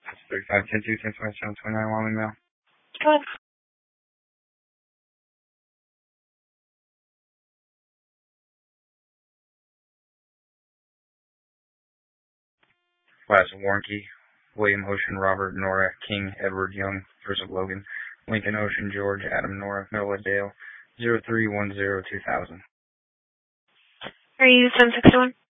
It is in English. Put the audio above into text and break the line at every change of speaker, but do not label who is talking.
3510 1027 Wyoming mail.
Go ahead.
Class of warranty: William Ocean, Robert, Nora, King, Edward, Young, Joseph Logan, Lincoln Ocean, George, Adam, Nora, Noah, Dale, 0310 2000.
Are you 761?